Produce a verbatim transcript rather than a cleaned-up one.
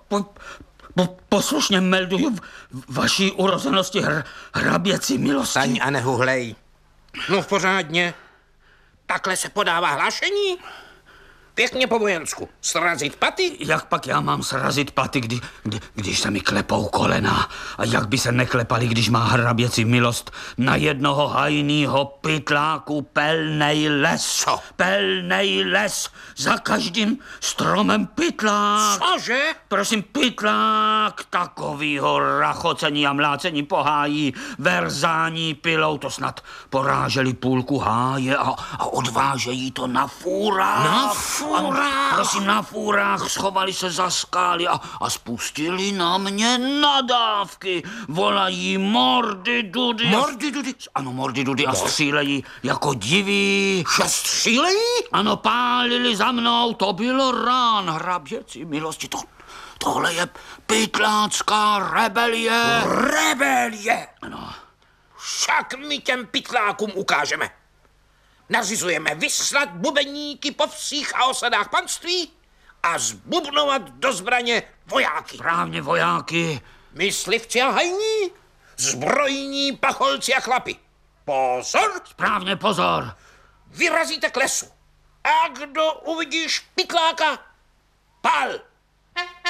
po, po, poslušně melduju v, vaší urozenosti hr, hraběci milosti. Staň a nehuhlej. No v pořádně. Takhle se podává hlášení? Pěkně po vojensku. Srazit paty? Jak pak já mám srazit paty, kdy, kdy, když se mi klepou kolena? A jak by se neklepali, když má hraběci milost na jednoho hajnýho pytláku pelnej les? Co? Pelnej les. Za každým stromem pytlák. Cože? Prosím, pytlák takovýho rachocení a mlácení po háji, verzání pilou, to snad poráželi půlku háje a, a odvážejí to na fůrách. Na fůrách? Prosím, na fůrách schovali se za skály a, a spustili na mě nadávky. Volají mordy dudy. Mordy dudy? Ano, mordy dudy a střílejí jako diví. Že střílejí? Ano, pálili za mnou, to bylo rán, hraběci milosti. To, tohle je pytlácká rebelie. Rebelie? Ano. Však my těm pytlákům ukážeme. Nařizujeme vyslat bubeníky po vsích a osadách panství a zbubnovat do zbraně vojáky. Správně, vojáky. Myslivci a hajní, zbrojní pacholci a chlapi. Pozor! Správně, pozor. Vyrazíte k lesu. A kdo uvidí špitláka, pal!